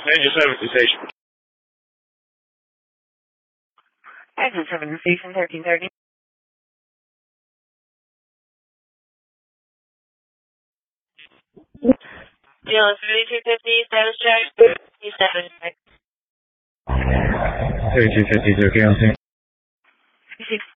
Engine 7 to station. Engine 7 to station, 1330. Deal 3250, status check. 37 check. 3250, okay, I'll see.